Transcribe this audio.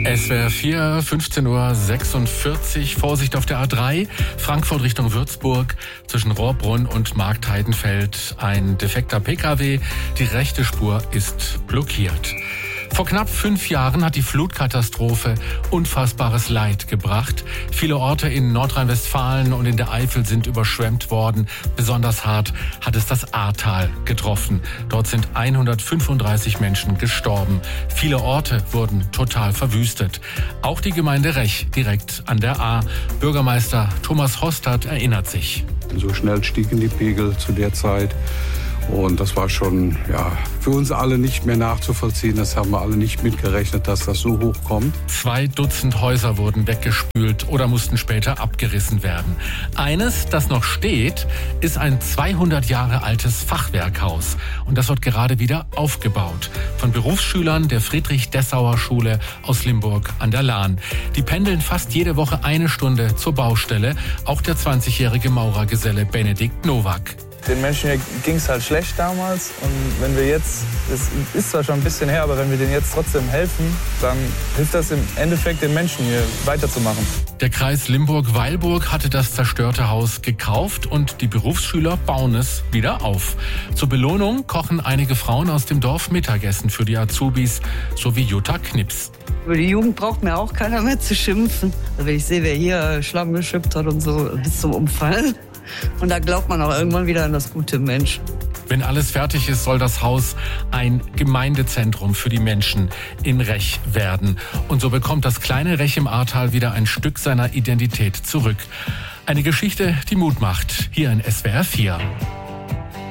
SWR 4, 15:46 Uhr. Vorsicht auf der A3, Frankfurt Richtung Würzburg. Zwischen Rohrbrunn und Marktheidenfeld ein defekter Pkw. Die rechte Spur ist blockiert. Vor knapp 5 Jahren hat die Flutkatastrophe unfassbares Leid gebracht. Viele Orte in Nordrhein-Westfalen und in der Eifel sind überschwemmt worden. Besonders hart hat es das Ahrtal getroffen. Dort sind 135 Menschen gestorben. Viele Orte wurden total verwüstet. Auch die Gemeinde Rech direkt an der Ahr. Bürgermeister Thomas Hostert erinnert sich. So schnell stiegen die Pegel zu der Zeit. Und das war schon für uns alle nicht mehr nachzuvollziehen. Das haben wir alle nicht mitgerechnet, dass das so hoch kommt. 2 Dutzend Häuser wurden weggespült oder mussten später abgerissen werden. Eines, das noch steht, ist ein 200 Jahre altes Fachwerkhaus. Und das wird gerade wieder aufgebaut. Von Berufsschülern der Friedrich-Dessauer-Schule aus Limburg an der Lahn. Die pendeln fast jede Woche 1 Stunde zur Baustelle. Auch der 20-jährige Maurergeselle Benedikt Nowak. Den Menschen hier ging es halt schlecht damals und wenn wir jetzt, es ist zwar schon ein bisschen her, aber wenn wir denen jetzt trotzdem helfen, dann hilft das im Endeffekt den Menschen hier weiterzumachen. Der Kreis Limburg-Weilburg hatte das zerstörte Haus gekauft und die Berufsschüler bauen es wieder auf. Zur Belohnung kochen einige Frauen aus dem Dorf Mittagessen für die Azubis, so wie Jutta Knips. Über die Jugend braucht mir auch keiner mehr zu schimpfen. Wenn ich sehe, wer hier Schlamm geschippt hat und so bis zum Umfallen. Und da glaubt man auch irgendwann wieder an das gute Mensch. Wenn alles fertig ist, soll das Haus ein Gemeindezentrum für die Menschen in Rech werden. Und so bekommt das kleine Rech im Ahrtal wieder ein Stück seiner Identität zurück. Eine Geschichte, die Mut macht, hier in SWR 4.